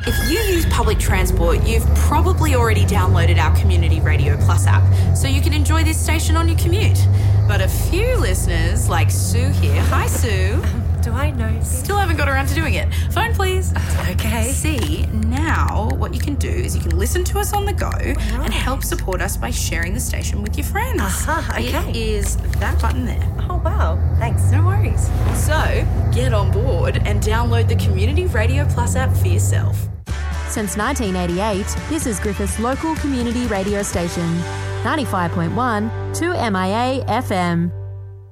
If you use public transport, you've probably already downloaded our Community Radio Plus app, so you can enjoy this station on your commute. But a few listeners, like Sue here, hi Sue. Do I know? Still haven't got around to doing it. Phone, please. Okay. See, now what you can do is you can listen to us on the go and help support us by sharing the station with your friends. Okay. It is that button there. Oh, wow. Thanks. No worries. So, get on board and download the Community Radio Plus app for yourself. Since 1988, this is Griffith's local community radio station, 95.1 2MIA FM.